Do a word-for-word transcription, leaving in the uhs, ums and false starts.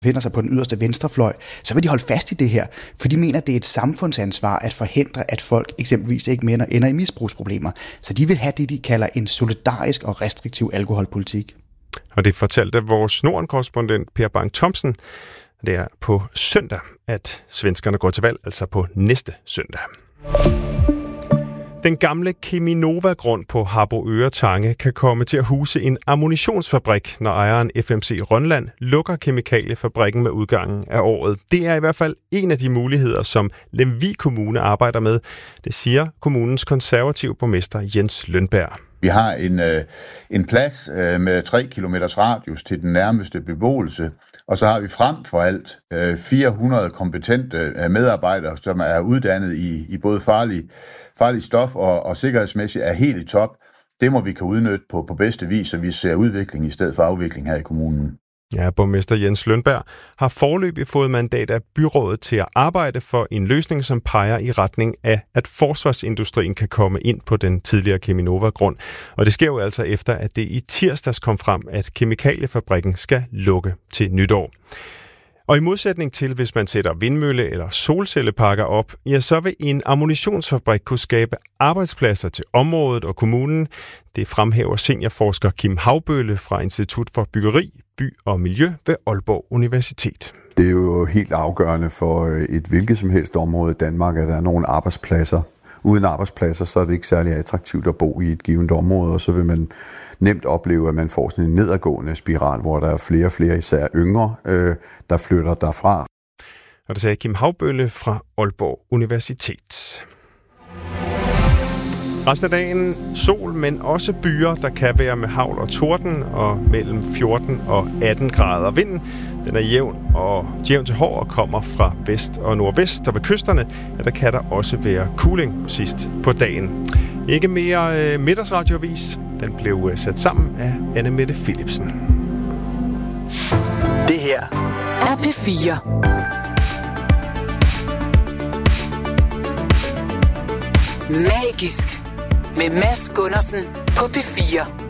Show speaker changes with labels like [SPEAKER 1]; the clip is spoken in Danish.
[SPEAKER 1] befinder sig på den yderste venstrefløj, så vil de holde fast i det her, for de mener, at det er et samfundsansvar at forhindre, at folk eksempelvis ikke mere ender i misbrugsproblemer. Så de vil have det, de kalder en solidarisk og restriktiv alkoholpolitik.
[SPEAKER 2] Og det fortalte vores Norden-korrespondent Per Bang Thomsen. Det er på søndag, at svenskerne går til valg, altså på næste søndag. Den gamle Cheminova-grund på Harboøre Tange kan komme til at huse en ammunitionsfabrik, når ejeren F M C Rønland lukker kemikaliefabrikken med udgangen af året. Det er i hvert fald en af de muligheder, som Lemvig Kommune arbejder med. Det siger kommunens konservative borgmester Jens Lønberg.
[SPEAKER 3] Vi har en, øh, en plads øh, med tre kilometers radius til den nærmeste beboelse, og så har vi frem for alt øh, fire hundrede kompetente øh, medarbejdere, som er uddannet i, i både farlig, farlig stof og, og sikkerhedsmæssigt er helt i top. Det må vi kan udnytte på, på bedste vis, så vi ser udvikling i stedet for afvikling her i kommunen.
[SPEAKER 2] Ja, borgmester Jens Lønberg har foreløbig fået mandat af byrådet til at arbejde for en løsning, som peger i retning af, at forsvarsindustrien kan komme ind på den tidligere Cheminova-grund. Og det sker jo altså efter, at det i tirsdags kom frem, at kemikaliefabrikken skal lukke til nytår. Og i modsætning til, hvis man sætter vindmølle- eller solcelleparker op, ja, så vil en ammunitionsfabrik kunne skabe arbejdspladser til området og kommunen. Det fremhæver seniorforsker Kim Havbølle fra Institut for Byggeri, By og Miljø ved Aalborg Universitet.
[SPEAKER 4] Det er jo helt afgørende for et hvilket som helst område i Danmark, at der er nogle arbejdspladser. Uden arbejdspladser, så er det ikke særlig attraktivt at bo i et givet område, og så vil man nemt opleve, at man får sådan en nedadgående spiral, hvor der er flere og flere, især yngre, øh, der flytter derfra.
[SPEAKER 2] Og det sagde Kim Havbølle fra Aalborg Universitet. Resten af dagen sol, men også byer, der kan være med hagl og torden, og mellem fjorten og atten grader. Vinden den er jævn og jævn til hård og kommer fra vest og nordvest. Og ved kysterne ja, der kan der også være kuling sidst på dagen. Ikke mere øh, middagsradioavis. Den blev øh, sat sammen af Anne-Mette Philipsen.
[SPEAKER 5] Det her er P fire. Magisk med Mads Gundersen på P fire.